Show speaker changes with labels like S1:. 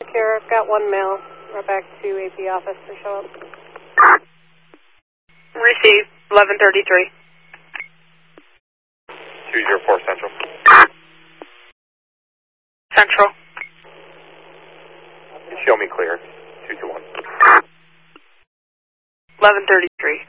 S1: secure. I've got one male. Right back to AP office to show up.
S2: Receive 1133.
S3: 204 Central.
S2: Central.
S3: Show me clear. 221.
S2: 1133.